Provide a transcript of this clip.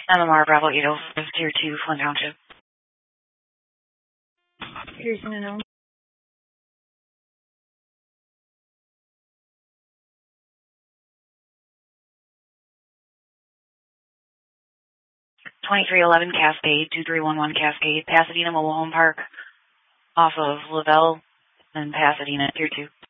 MMR Bravo 805, Tier 2, Flint Township. Pearson and Elm. 2311 Cascade, 2311 Cascade, Pasadena Mobile Home Park, off of Lavelle and Pasadena, Tier 2.